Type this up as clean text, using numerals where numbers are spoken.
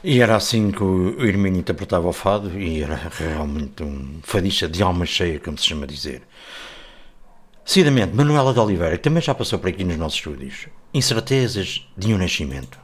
E era assim que o Hermínio interpretava o fado e era realmente um fadista de alma cheia, como se chama dizer. Seguidamente, Manuela de Oliveira, que também já passou por aqui nos nossos estúdios. Incertezas de um nascimento.